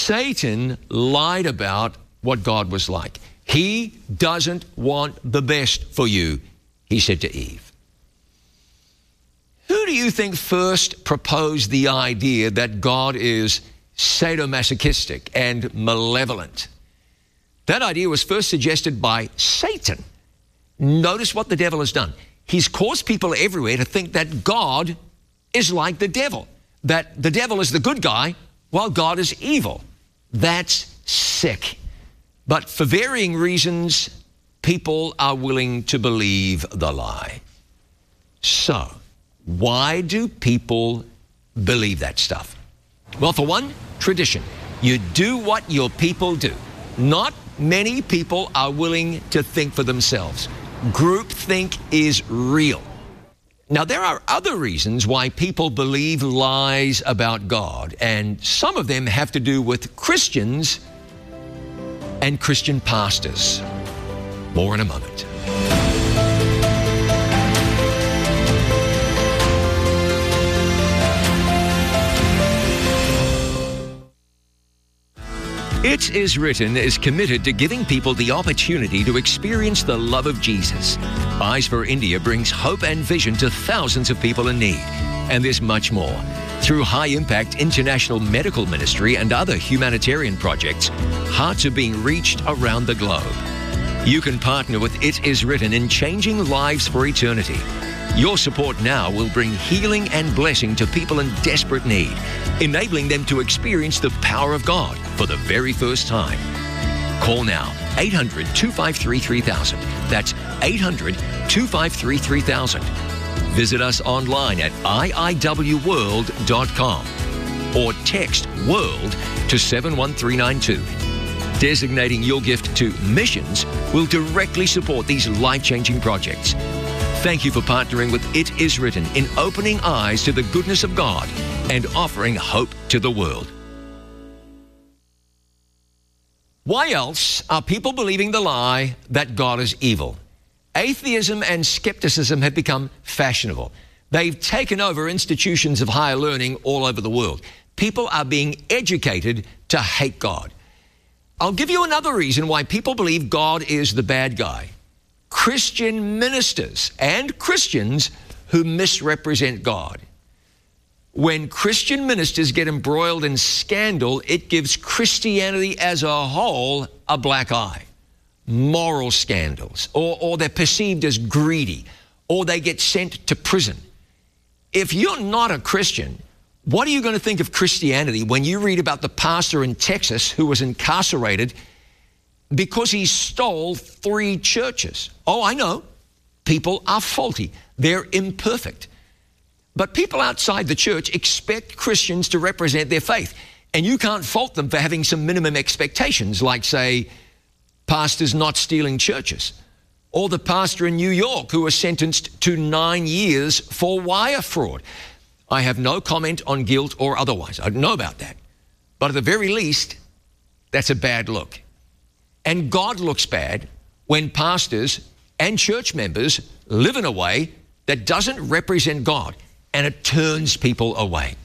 Satan lied about what God was like. He doesn't want the best for you, he said to Eve. Who do you think first proposed the idea that God is sadomasochistic and malevolent? That idea was first suggested by Satan. Notice what the devil has done. He's caused people everywhere to think that God is like the devil, that the devil is the good guy while God is evil. That's sick. But for varying reasons, people are willing to believe the lie. So, why do people believe that stuff? Well, for one, tradition. You do what your people do. Not many people are willing to think for themselves. Groupthink is real. Now, there are other reasons why people believe lies about God, and some of them have to do with Christians and Christian pastors. More in a moment. It Is Written is committed to giving people the opportunity to experience the love of Jesus. Eyes for India brings hope and vision to thousands of people in need. And there's much more. Through high-impact international medical ministry and other humanitarian projects, hearts are being reached around the globe. You can partner with It Is Written in changing lives for eternity. Your support now will bring healing and blessing to people in desperate need, enabling them to experience the power of God for the very first time. Call now, 800-253-3000. That's 800-253-3000. Visit us online at iiwworld.com or text WORLD to 71392. Designating your gift to missions will directly support these life-changing projects. Thank you for partnering with It Is Written in opening eyes to the goodness of God and offering hope to the world. Why else are people believing the lie that God is evil? Atheism and skepticism have become fashionable. They've taken over institutions of higher learning all over the world. People are being educated to hate God. I'll give you another reason why people believe God is the bad guy. Christian ministers and Christians who misrepresent God. When Christian ministers get embroiled in scandal, it gives Christianity as a whole a black eye. Moral scandals, or they're perceived as greedy, or they get sent to prison. If you're not a Christian, what are you going to think of Christianity when you read about the pastor in Texas who was incarcerated because he stole 3 churches? Oh, I know. People are faulty. They're imperfect. But people outside the church expect Christians to represent their faith. And you can't fault them for having some minimum expectations, like, say, pastors not stealing churches. Or the pastor in New York who was sentenced to 9 years for wire fraud. I have no comment on guilt or otherwise. I don't know about that. But at the very least, that's a bad look. And God looks bad when pastors and church members live in a way that doesn't represent God, and it turns people away.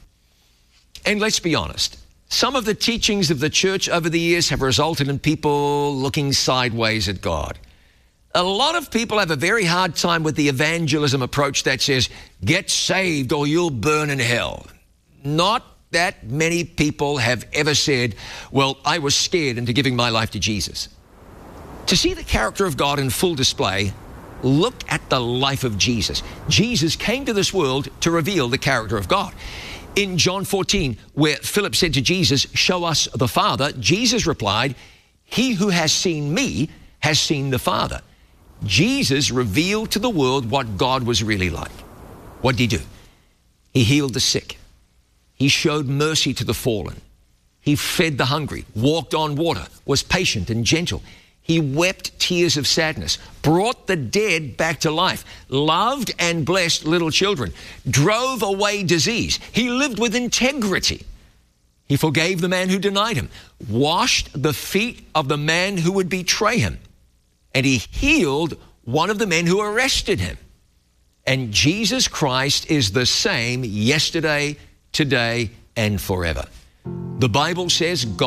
And let's be honest, some of the teachings of the church over the years have resulted in people looking sideways at God. A lot of people have a very hard time with the evangelism approach that says, get saved or you'll burn in hell. Not that many people have ever said, well, I was scared into giving my life to Jesus. To see the character of God in full display, look at the life of Jesus. Jesus came to this world to reveal the character of God. In John 14, where Philip said to Jesus, show us the Father, Jesus replied, he who has seen me has seen the Father. Jesus revealed to the world what God was really like. What did he do? He healed the sick. He showed mercy to the fallen. He fed the hungry, walked on water, was patient and gentle. He wept tears of sadness, brought the dead back to life, loved and blessed little children, drove away disease. He lived with integrity. He forgave the man who denied him, washed the feet of the man who would betray him, and he healed one of the men who arrested him. And Jesus Christ is the same yesterday, today, and forever. The Bible says God